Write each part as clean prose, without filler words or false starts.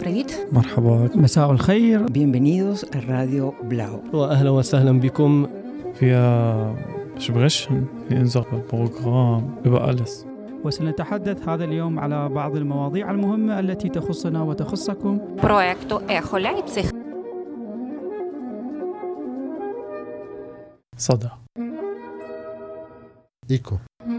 Madrid. مرحبا، مساء الخير. Bienvenidos a Radio Blau. وأهلا وسهلا بكم. Wir sprechen in unserem Programm über alles. وسنتحدث هذا اليوم على بعض المواضيع المهمة التي تخصنا وتخصكم. Проекту «Эхо Лейпциг». صدى. Eco.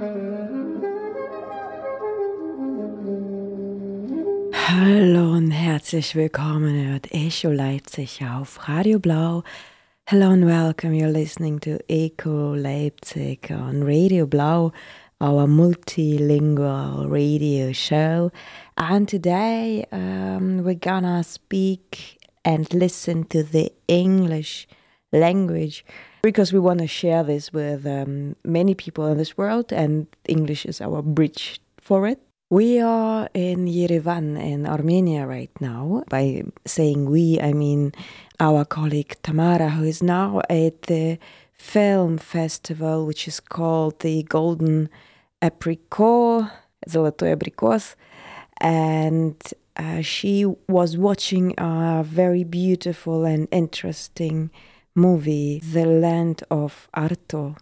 Hallo und herzlich willkommen at Echo Leipzig auf Radio Blau. Hello and welcome. You're listening to Echo Leipzig on Radio Blau, our multilingual radio show. And today we're gonna speak and listen to the English language because we want to share this with many people in this world, and English is our bridge for it. We are in Yerevan in Armenia right now. By saying we, I mean our colleague Tamara, who is now at the film festival, which is called the Golden Apricot, Zolotoy Abrikos, and she was watching a very beautiful and interesting movie, The Land of Arto,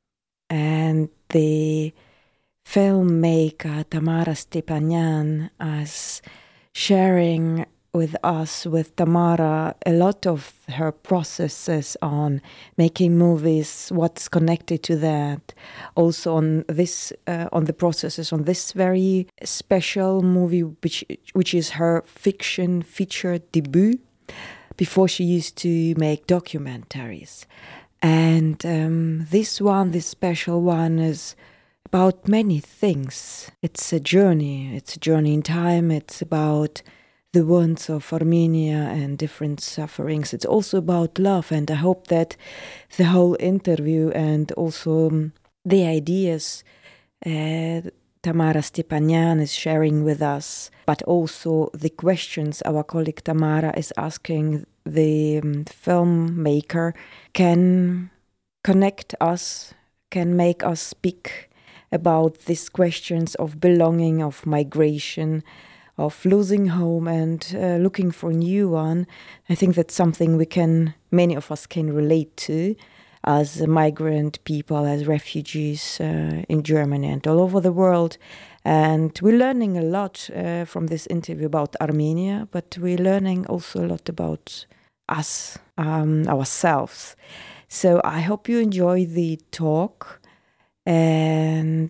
and the filmmaker Tamara Stepanyan is sharing with us, with Tamara, a lot of her processes on making movies, what's connected to that, also on this, on the processes on this very special movie, which is her fiction feature debut. Before she used to make documentaries, and this special one is about many things. It's a journey in time. It's about the wounds of Armenia and different sufferings. It's also about love, and I hope that the whole interview and also the ideas Tamara Stepanyan is sharing with us, but also the questions our colleague Tamara is asking the filmmaker can connect us, can make us speak about these questions of belonging, of migration, of losing home and looking for a new one. I think that's something many of us can relate to as migrant people, as refugees in Germany and all over the world. And we're learning a lot from this interview about Armenia, but we're learning also a lot about us, ourselves. So I hope you enjoy the talk. And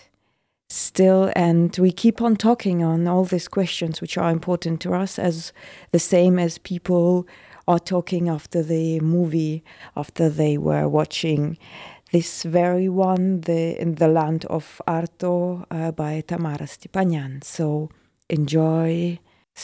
we keep on talking on all these questions which are important to us, as the same as people are talking after the movie, after they were watching this very one, in the Land of Arto by Tamara Stepanyan. So enjoy.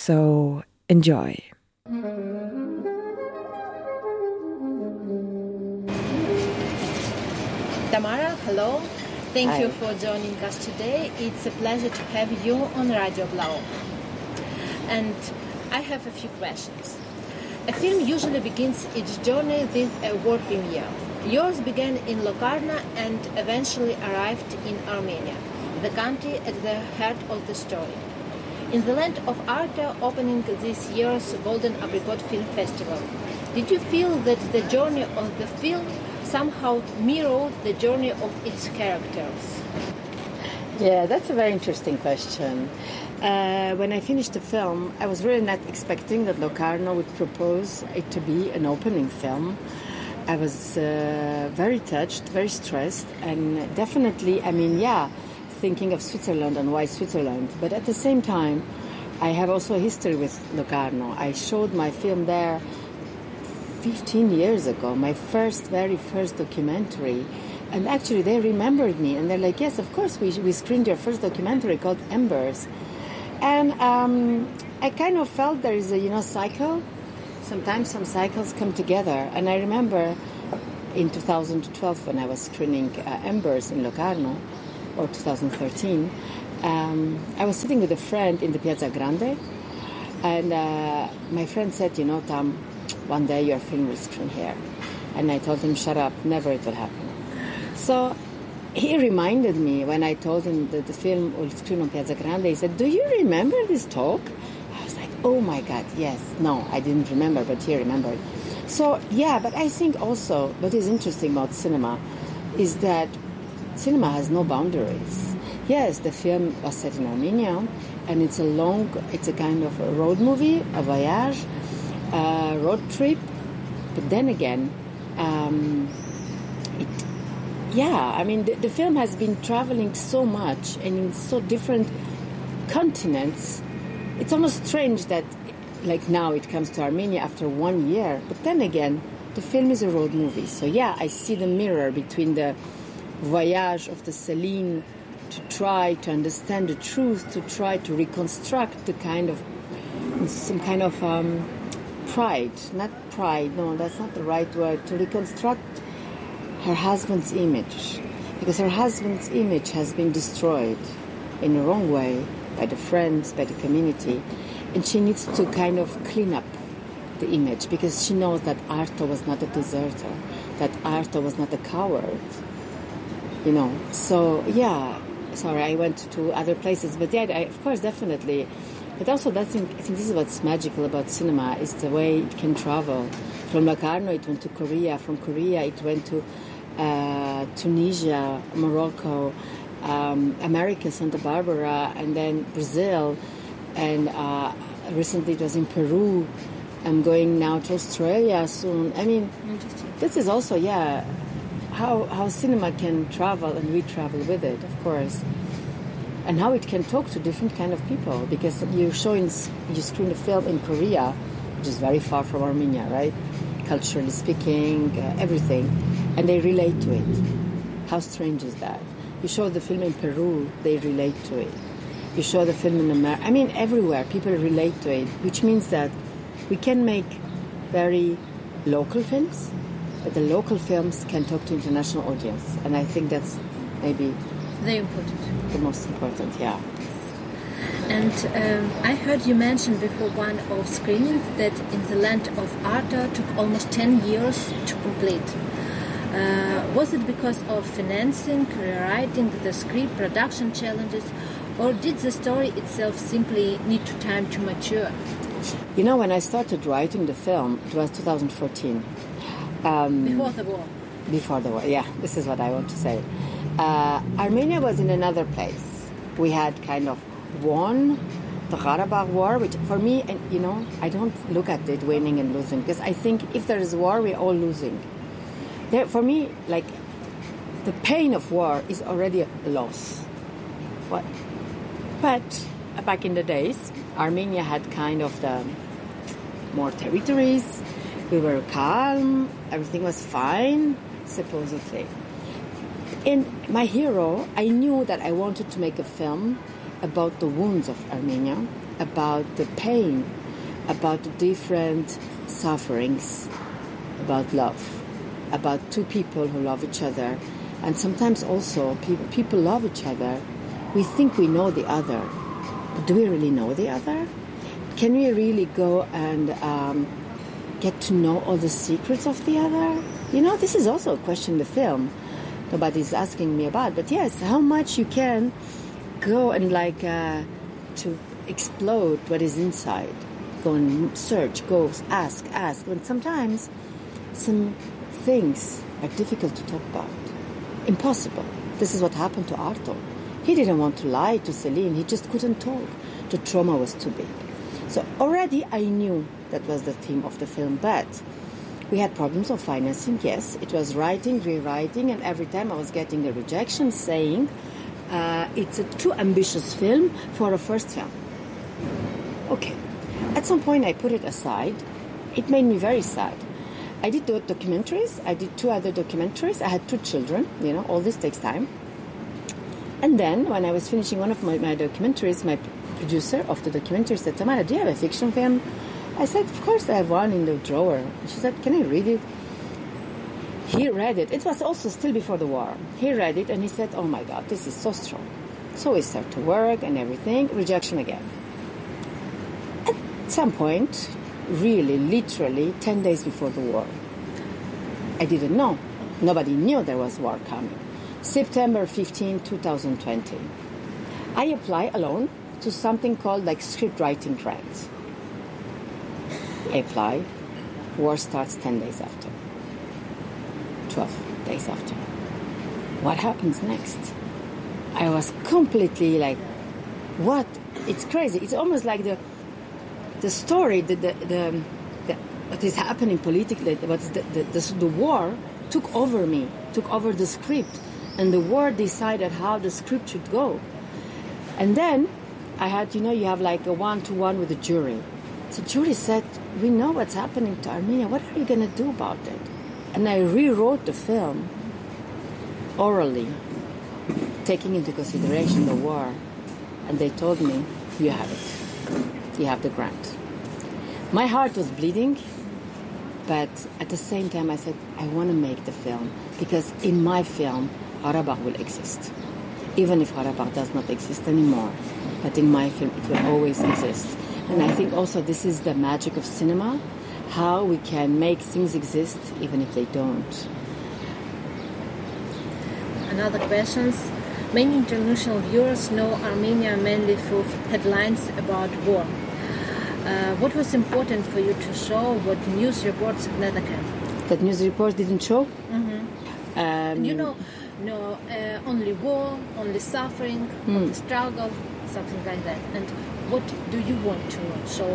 Tamara, hello. Thank Hi. you for joining us today. It's a pleasure to have you on Radio Blau. And I have a few questions. A film usually begins its journey with a world premiere. Yours began in Locarno and eventually arrived in Armenia, the country at the heart of the story. In the Land of Arto, opening this year's Golden Apricot Film Festival, did you feel that the journey of the film somehow mirrored the journey of its characters? Yeah, that's a very interesting question. When I finished the film, I was really not expecting that Locarno would propose it to be an opening film. I was very touched, very stressed, and definitely, thinking of Switzerland and why Switzerland. But at the same time, I have also a history with Locarno. I showed my film there 15 years ago, my very first documentary. And actually they remembered me and they're like, yes, of course, we screened your first documentary called Embers. And I kind of felt there is a cycle. Sometimes some cycles come together. And I remember in 2012 when I was screening Embers in Locarno, or 2013, I was sitting with a friend in the Piazza Grande. And my friend said, Tam, one day your film will screen here. And I told him, shut up, never it will happen. So he reminded me when I told him that the film will screen on Piazza Grande. He said, do you remember this talk? I was like, Oh my God, yes. No, I didn't remember, but he remembered. So, yeah, but I think also what is interesting about cinema is that cinema has no boundaries. Yes, the film was set in Armenia, and it's a kind of a road movie, a voyage, a road trip. But then again, the film has been traveling so much and in so different continents. It's almost strange that, like now, it comes to Armenia after 1 year. But then again, the film is a road movie. So yeah, I see the mirror between the voyage of the Celine to try to understand the truth, to try to reconstruct some kind of pride. Not pride, no, that's not the right word. To reconstruct her husband's image. Because her husband's image has been destroyed in the wrong way by the friends, by the community. And she needs to kind of clean up the image because she knows that Arto was not a deserter, that Arto was not a coward. You know, so yeah, sorry, I went to other places, but yeah, of course, definitely. But also, I think this is what's magical about cinema, is the way it can travel. From Locarno, it went to Korea. From Korea, it went to Tunisia, Morocco, America, Santa Barbara, and then Brazil, and recently it was in Peru. I'm going now to Australia soon. I mean, this is also, yeah, how cinema can travel, and we travel with it, of course, and how it can talk to different kind of people, because you screen a film in Korea, which is very far from Armenia, right? Culturally speaking, everything, and they relate to it. How strange is that? You show the film in Peru, they relate to it. You show the film in America, I mean, everywhere, people relate to it, which means that we can make very local films, but the local films can talk to international audience. And I think that's maybe very important. The most important, yeah. And I heard you mention before one of screenings that In the Land of Arto took almost 10 years to complete. Was it because of financing, rewriting the script, production challenges, or did the story itself simply need time to mature? You know, when I started writing the film, it was 2014. Before the war. Before the war, yeah. This is what I want to say. Armenia was in another place. We had kind of won the Karabakh War, which for me, and you know, I don't look at it winning and losing, because I think if there is war, we're all losing. For me, like, the pain of war is already a loss. But back in the days, Armenia had kind of the more territories. We were calm. Everything was fine, supposedly. In my hero, I knew that I wanted to make a film about the wounds of Armenia, about the pain, about the different sufferings, about love, about two people who love each other. And sometimes also people love each other. We think we know the other, but do we really know the other? Can we really go and get to know all the secrets of the other? You know, this is also a question in the film nobody's asking me about, but yes, how much you can go and to explode what is inside. Go and search, go ask. And sometimes some things are difficult to talk about. Impossible. This is what happened to Arto. He didn't want to lie to Celine. He just couldn't talk. The trauma was too big. So already I knew that was the theme of the film, but we had problems of financing, yes. It was writing, rewriting, and every time I was getting a rejection saying it's a too ambitious film for a first film. Okay. At some point I put it aside. It made me very sad. I did documentaries. I did 2 other documentaries. I had 2 children. You know, all this takes time. And then when I was finishing one of my documentaries, my producer of the documentary said, Tamara, do you have a fiction film? I said, of course I have one in the drawer. She said, can I read it? He read it. It was also still before the war. He read it and he said, oh my God, this is so strong. So we start to work and everything. Rejection again. At some point, really, literally, 10 days before the war, I didn't know. Nobody knew there was war coming. September 15, 2020. I apply alone to something called script writing grant. apply. War starts 10 days after. 12 days after. What happens next? I was completely like, what? It's crazy. It's almost like the story, what is happening politically, the war took over me, took over the script, and the war decided how the script should go. And then I had, you have like a one-to-one with the jury. So the jury said, we know what's happening to Armenia. What are you going to do about it? And I rewrote the film orally, taking into consideration the war. And they told me, you have it. You have the grant. My heart was bleeding, but at the same time I said, I want to make the film, because in my film, Qarabakh will exist. Even if Qarabakh does not exist anymore, but in my film it will always exist. And I think also this is the magic of cinema, how we can make things exist even if they don't. Another questions. Many international viewers know Armenia mainly through headlines about war. What was important for you to show what news reports never can? That news reports didn't show? Only war, only suffering, only struggle, something like that. And what do you want to show?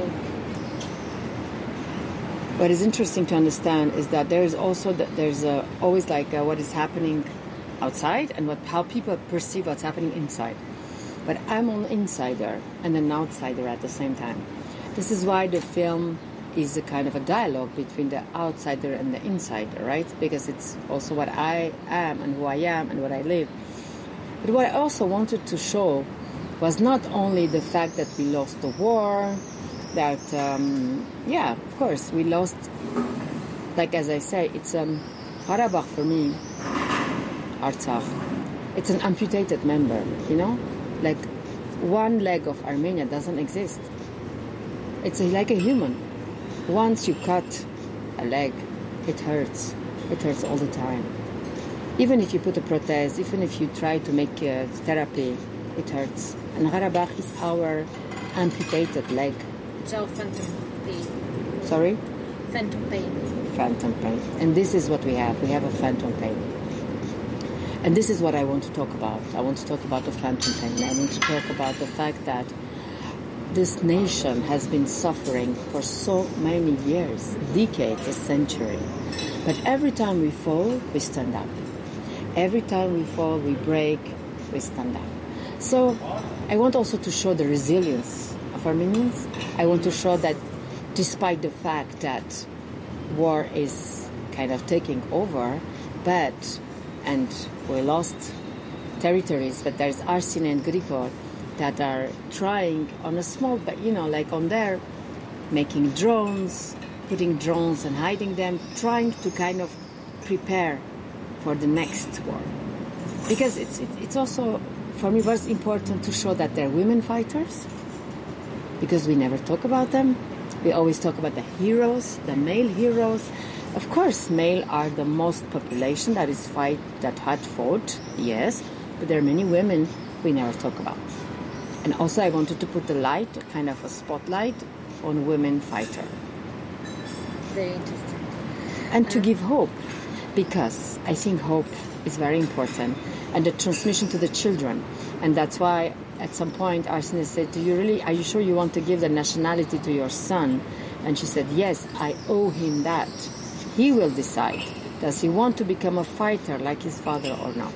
What is interesting to understand is that there is also always like what is happening outside and how people perceive what's happening inside. But I'm an insider and an outsider at the same time. This is why the film is a kind of a dialogue between the outsider and the insider, right? Because it's also what I am and who I am and what I live. But what I also wanted to show was not only the fact that we lost the war, that, of course, we lost, like as I say, it's Qarabakh for me, Artsakh, it's an amputated member, like one leg of Armenia doesn't exist. It's like a human. Once you cut a leg, it hurts. It hurts all the time. Even if you put a prothèse, even if you try to make therapy, it hurts. And Qarabakh is our amputated leg. So phantom pain. Sorry? Phantom pain. Phantom pain. And this is what we have. We have a phantom pain. And this is what I want to talk about. I want to talk about the phantom pain. I want to talk about the fact that this nation has been suffering for so many years, decades, a century. But every time we fall, we stand up. Every time we fall, we break, we stand up. So I want also to show the resilience of Armenians. I want to show that despite the fact that war is kind of taking over, and we lost territories, but there's Arsine and Grigor that are trying on a small, but like on there, making drones, putting drones and hiding them, trying to kind of prepare for the next war. Because it's also, for me, was important to show that they're women fighters, because we never talk about them. We always talk about the heroes, the male heroes. Of course, male are the most population that had fought, yes, but there are many women we never talk about. And also I wanted to put the light, kind of a spotlight, on women fighter. Very interesting. And to give hope, because I think hope is very important, and the transmission to the children. And that's why at some point Arsine said, are you sure you want to give the nationality to your son? And she said, yes, I owe him that. He will decide, does he want to become a fighter like his father or not?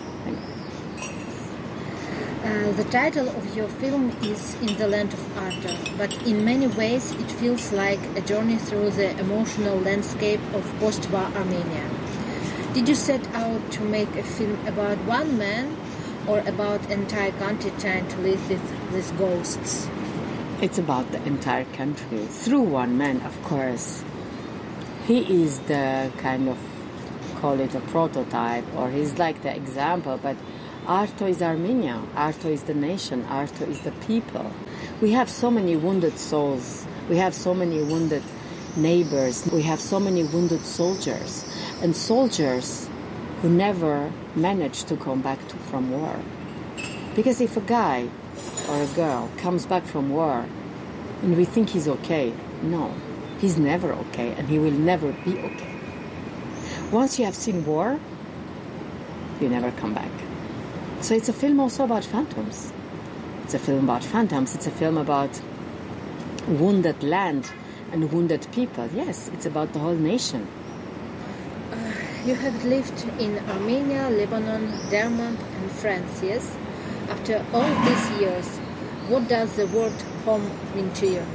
The title of your film is In the Land of Arto, but in many ways it feels like a journey through the emotional landscape of post-war Armenia. Did you set out to make a film about one man or about an entire country trying to live with these ghosts? It's about the entire country, through one man, of course. He is the kind of, call it a prototype, or he's like the example, but Arto is Armenia, Arto is the nation, Arto is the people. We have so many wounded souls, we have so many wounded neighbors, we have so many wounded soldiers, and soldiers who never managed to come back from war. Because if a guy or a girl comes back from war and we think he's okay, no, He's never okay, and he will never be okay. Once you have seen war, you never come back. So it's a film also about phantoms. It's a film about phantoms. It's a film about wounded land and wounded people. Yes, it's about the whole nation. You have lived in Armenia, Lebanon, Denmark, and France, yes? After all these years, what does the word home mean to you?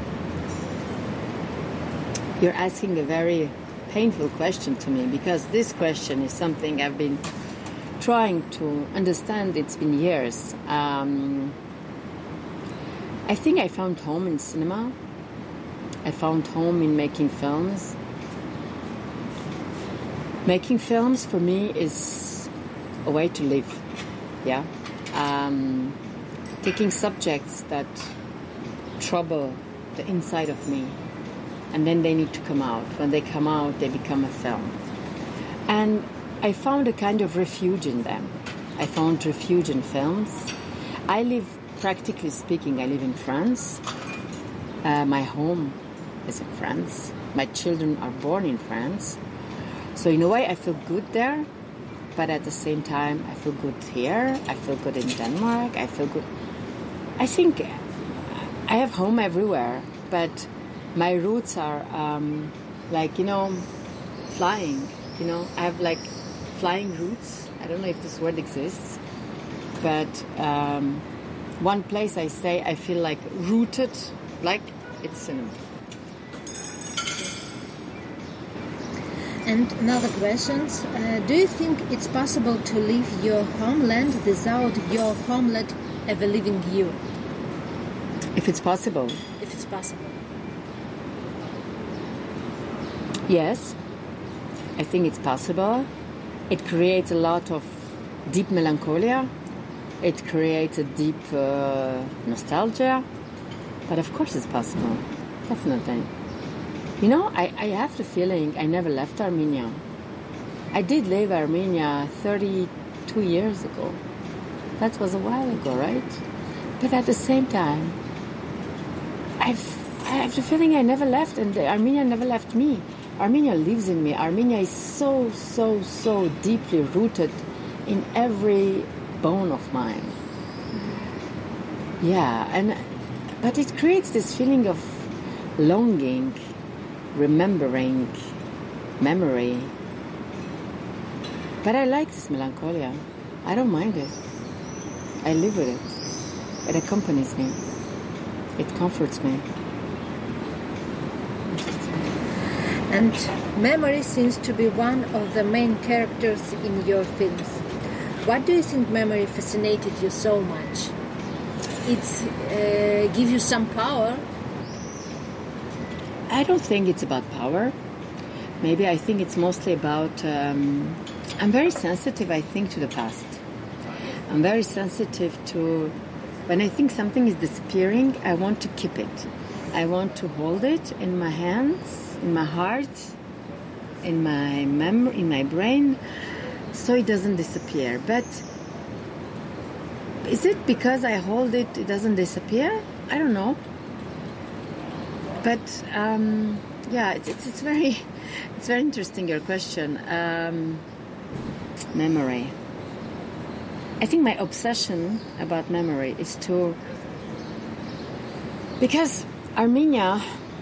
You're asking a very painful question to me, because this question is something I've been trying to understand. It's been years. I think I found home in cinema. I found home in making films. Making films for me is a way to live. Yeah. Taking subjects that trouble the inside of me, and then they need to come out. When they come out, they become a film. And I found a kind of refuge in them. I found refuge in films. I live, practically speaking, I live in France. My home is in France. My children are born in France. So in a way, I feel good there. But at the same time, I feel good here. I feel good in Denmark. I feel good. I think I have home everywhere. But my roots are flying. I have like flying roots. I don't know if this word exists. But one place I say I feel like rooted, like it's cinema. And another question, do you think it's possible to leave your homeland without your homeland ever leaving you? If it's possible. If it's possible. Yes, I think it's possible. It creates a lot of deep melancholia. It creates a deep nostalgia. But of course it's possible, definitely. I have the feeling I never left Armenia. I did leave Armenia 32 years ago. That was a while ago, right? But at the same time, I have the feeling I never left, and Armenia never left me. Armenia lives in me. Armenia is so, so, so deeply rooted in every bone of mine. Yeah, but it creates this feeling of longing, remembering, memory. But I like this melancholia. I don't mind it. I live with it. It accompanies me. It comforts me. And memory seems to be one of the main characters in your films. Why do you think memory fascinated you so much? It gives you some power? I don't think it's about power. Maybe I think it's mostly about... I'm very sensitive, I think, to the past. I'm very sensitive to... When I think something is disappearing, I want to keep it. I want to hold it in my hands, in my heart, in my memory, in my brain, so it doesn't disappear. But is it because I hold it, it doesn't disappear? I don't know. But it's very interesting, your question. Memory. I think my obsession about memory is because Armenia,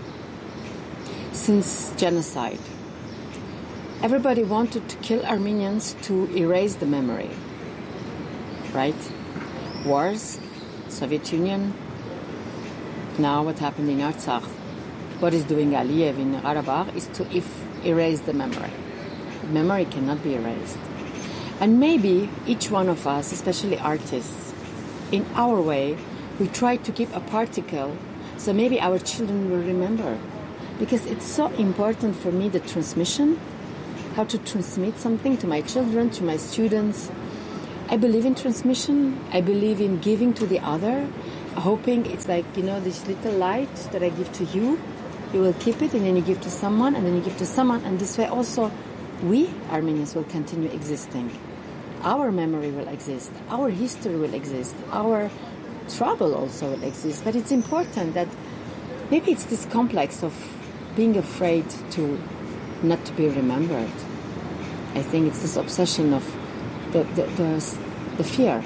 since genocide, everybody wanted to kill Armenians to erase the memory, right? Wars, Soviet Union, now what happened in Artsakh, what is doing Aliyev in Karabakh is to erase the memory. The memory cannot be erased. And maybe each one of us, especially artists, in our way, we try to keep a particle so maybe our children will remember. Because it's so important for me, the transmission, how to transmit something to my children, to my students. I believe in transmission. I believe in giving to the other, hoping it's like, this little light that I give to you. You will keep it, and then you give to someone, and then you give to someone, and this way also we, Armenians, will continue existing. Our memory will exist. Our history will exist. Our trouble also will exist. But it's important that maybe it's this complex of being afraid to not to be remembered. I think it's this obsession of the fear.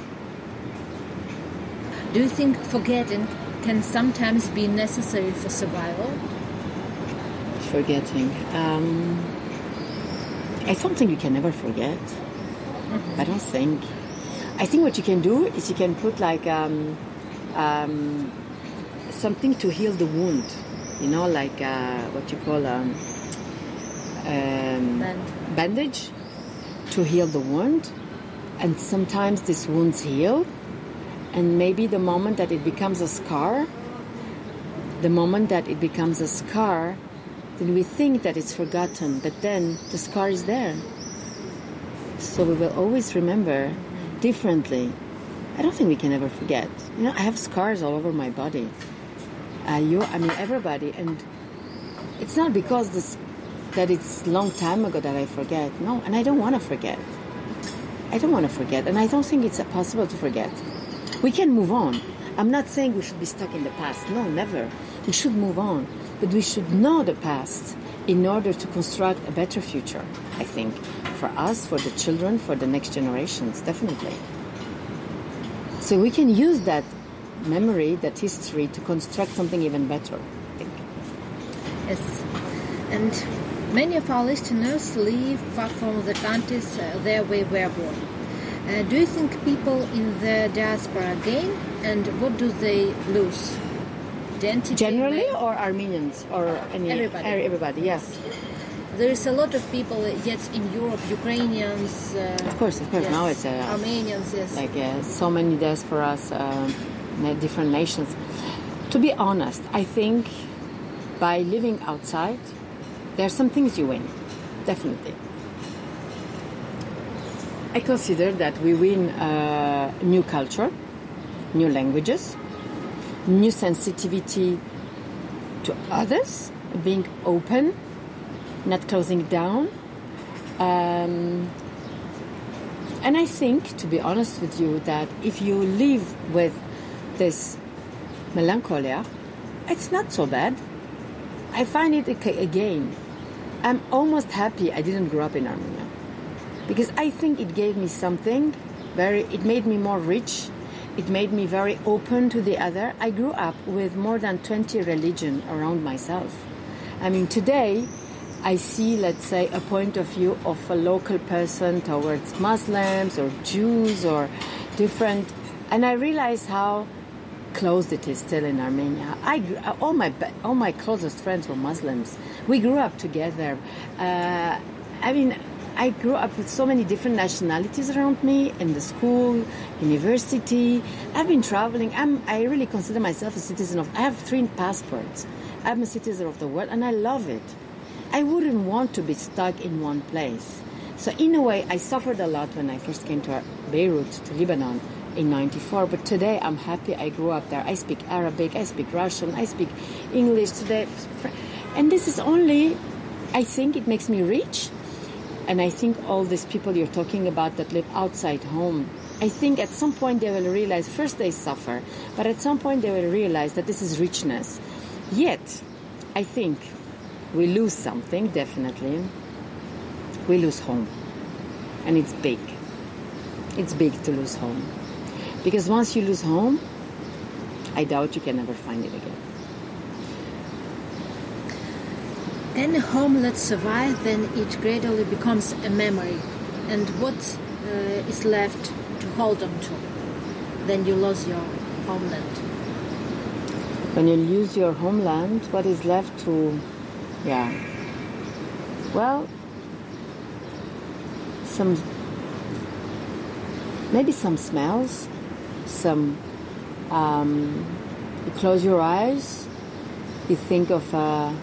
Do you think forgetting can sometimes be necessary for survival? Forgetting. I don't think you can ever forget. I don't think. I think what you can do is you can put like something to heal the wound. You know, like what you call bandage to heal the wound. And sometimes these wounds heal. And maybe the moment that it becomes a scar, then we think that it's forgotten, but then the scar is there. So we will always remember differently. I don't think we can ever forget. You know, I have scars all over my body. Everybody. And it's not because that it's a long time ago that I forget. No, and I don't want to forget. And I don't think it's possible to forget. We can move on. I'm not saying we should be stuck in the past. No, never. We should move on. But we should know the past in order to construct a better future, I think. For us, for the children, for the next generations, definitely. So we can use that memory, that history, to construct something even better, I think. Yes. And many of our listeners live far from the countries where we were born. Do you think people in the diaspora gain, and what do they lose? Identity? Generally, or Armenians, or everybody? Everybody, yes. There is a lot of people yet in Europe, Ukrainians. Of course. Yes. Now it's Armenians, yes. Like so many diasporas, different nations. To be honest, I think by living outside, there are some things you win, definitely. I consider that we win new culture, new languages, new sensitivity to others, being open, not closing down. And I think, to be honest with you, that if you live with this melancholia, it's not so bad. I find it again. I'm almost happy I didn't grow up in Armenia, because I think it gave me something it made me more rich. It made me very open to the other. I grew up with more than 20 religions around myself. I mean, today I see, let's say, a point of view of a local person towards Muslims or Jews or different, and I realize how closed it is still in Armenia. All my closest friends were Muslims. We grew up together. I grew up with so many different nationalities around me in the school, university. I've been traveling. I really consider myself a citizen I have 3 passports. I'm a citizen of the world, and I love it. I wouldn't want to be stuck in one place. So in a way, I suffered a lot when I first came to Beirut, to Lebanon, in 94. But today, I'm happy I grew up there. I speak Arabic, I speak Russian, I speak English today. And this is only, I think it makes me rich. And I think all these people you're talking about that live outside home, I think at some point they will realize, first they suffer, but at some point they will realize that this is richness. Yet, I think we lose something, definitely. We lose home. And it's big. It's big to lose home. Because once you lose home, I doubt you can ever find it again. Can a home let survive, then it gradually becomes a memory. And what is left to hold on to? Then you lose your homeland. When you lose your homeland, what is left to... Yeah. Well, maybe some smells, you close your eyes, you think of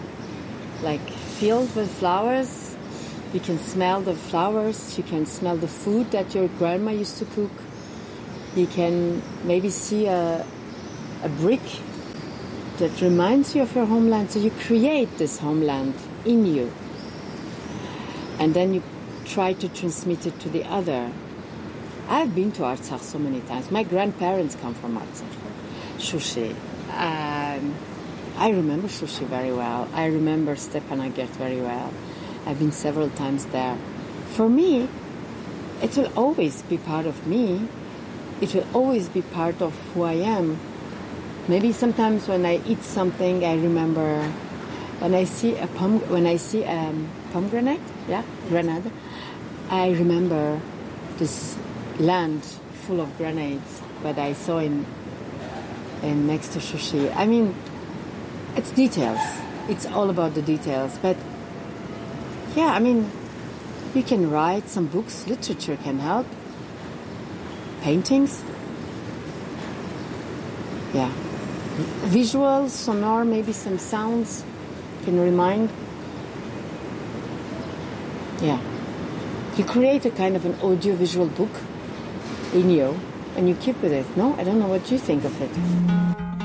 field with flowers, you can smell the flowers, you can smell the food that your grandma used to cook, you can maybe see a brick that reminds you of your homeland. So you create this homeland in you. And then you try to transmit it to the other. I've been to Artsakh so many times. My grandparents come from Artsakh, Shushi. I remember sushi very well. I remember Stepanakert very well. I've been several times there. For me, it will always be part of me. It will always be part of who I am. Maybe sometimes when I eat something, I remember when I see a pomegranate, grenade, I remember this land full of grenades that I saw in next to sushi. I mean, it's details. It's all about the details. But yeah, I mean, you can write some books. Literature can help. Paintings. Yeah. Visual, sonor, maybe some sounds can remind. Yeah. You create a kind of an audio-visual book in you, and you keep with it. No? I don't know what you think of it.